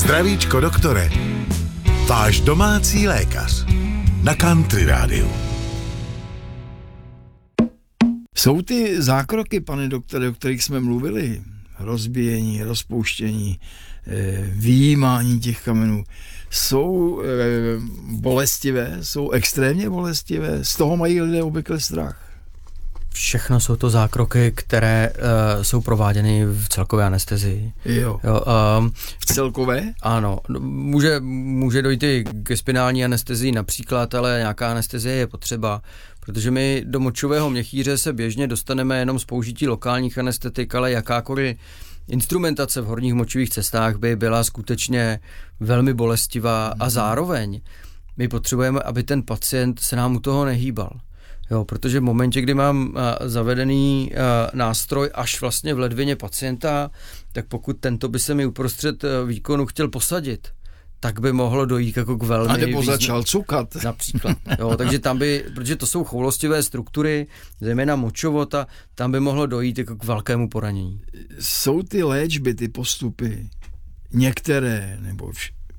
Zdravíčko doktore, váš domácí lékař na Country Rádiu. Jsou ty zákroky, pane doktore, o kterých jsme mluvili, rozbíjení, rozpouštění, vyjímání těch kamenů, jsou bolestivé, jsou extrémně bolestivé, z toho mají lidé obvykle strach. Všechno jsou to zákroky, které jsou prováděny v celkové anestezii. Jo. V celkové? Ano. Může dojít i ke spinální anestezii například, ale nějaká anestezie je potřeba, protože my do močového měchýře se běžně dostaneme jenom z použití lokálních anestetik, ale jakákoliv instrumentace v horních močových cestách by byla skutečně velmi bolestivá a zároveň my potřebujeme, aby ten pacient se nám u toho nehýbal. Jo, protože v momentě, kdy mám zavedený nástroj až vlastně v ledvině pacienta, tak pokud tento by se mi uprostřed výkonu chtěl posadit, tak by mohlo dojít jako k velmi... A nebo začal cukat. Například. Jo, takže tam by, protože to jsou choulostivé struktury, zejména močovota, tam by mohlo dojít jako k velkému poranění. Jsou ty léčby, ty postupy, některé, nebo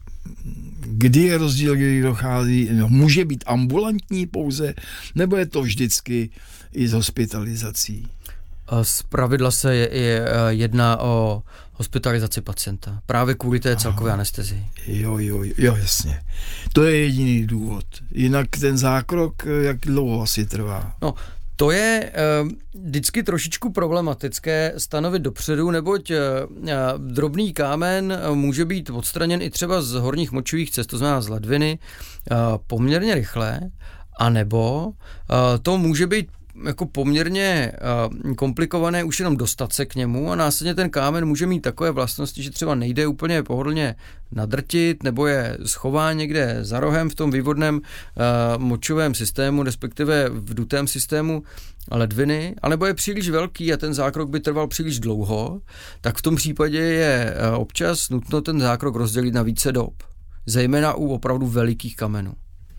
kdy je rozdíl, kdy dochází, může být ambulantní pouze, nebo je to vždycky i s hospitalizací? Zpravidla se jedná o hospitalizaci pacienta. Právě kvůli té celkové anestezii. Jo, jasně. To je jediný důvod. Jinak ten zákrok, jak dlouho asi trvá? No, to je vždycky trošičku problematické stanovit dopředu, neboť drobný kámen může být odstraněn i třeba z horních močových cest, to znamená z ledviny, poměrně rychle, anebo to může být jako poměrně komplikované už jenom dostat se k němu a následně ten kámen může mít takové vlastnosti, že třeba nejde úplně pohodlně nadrtit nebo je schová někde za rohem v tom vývodném močovém systému, respektive v dutém systému ledviny, anebo je příliš velký a ten zákrok by trval příliš dlouho, tak v tom případě je občas nutno ten zákrok rozdělit na více dob, zejména u opravdu velikých kamenů.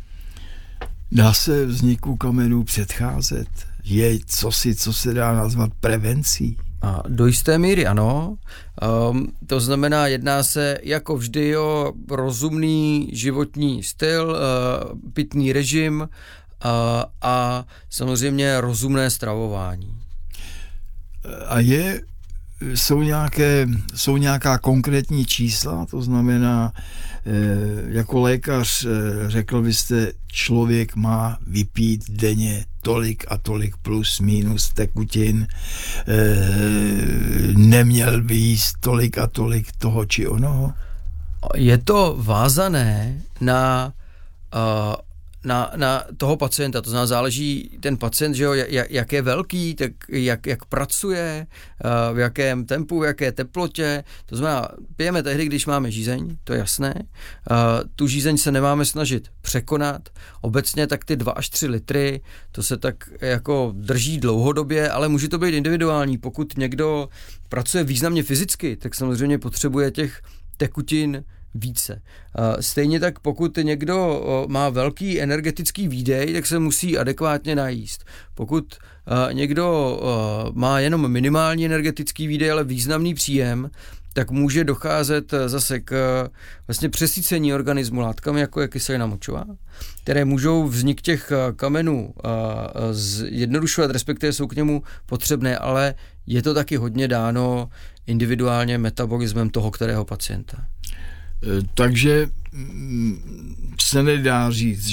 Dá se vzniku kamenů předcházet? Je co se dá nazvat prevencí? A do jisté míry ano. To znamená, jedná se jako vždy o rozumný životní styl, pitný režim a samozřejmě rozumné stravování. A jsou nějaká konkrétní čísla, to znamená, jako lékař řekl byste, člověk má vypít denně tolik a tolik plus minus tekutin, neměl by jíst tolik a tolik toho či onoho? Je to vázané na toho pacienta, to znamená záleží ten pacient, že jo, jak je velký, tak jak pracuje, v jakém tempu, v jaké teplotě, to znamená pijeme tehdy, když máme žízeň, to je jasné, tu žízeň se nemáme snažit překonat, obecně tak ty 2 až 3 litry, to se tak jako drží dlouhodobě, ale může to být individuální, pokud někdo pracuje významně fyzicky, tak samozřejmě potřebuje těch tekutin více. Stejně tak, pokud někdo má velký energetický výdej, tak se musí adekvátně najíst. Pokud někdo má jenom minimální energetický výdej, ale významný příjem, tak může docházet zase k vlastně přesycení organismu látkami, jako je kyselina močová, které můžou vznik těch kamenů zjednodušovat, respektive jsou k němu potřebné, ale je to taky hodně dáno individuálně metabolismem toho kterého pacienta. Takže se nedá říct,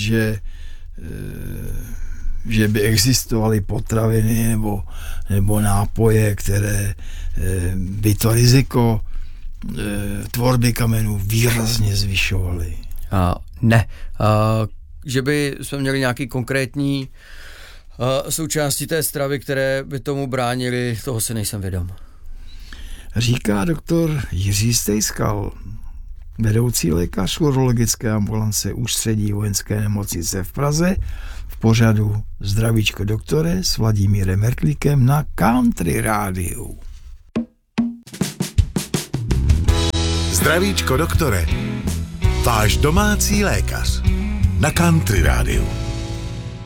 že by existovaly potraviny nebo nápoje, které by to riziko tvorby kamenů výrazně zvyšovaly. Ne. Že by jsme měli nějaký konkrétní součástí té stravy, které by tomu bránily, toho si nejsem vědom. Říká doktor Jiří Stejskal, vedoucí lékař urologické ambulance Ústředí vojenské nemocnice v Praze, v pořadu Zdravíčko doktore s Vladimírem Mertlíkem na Country Rádiu. Zdravíčko doktore, váš domácí lékař na Country Rádiu.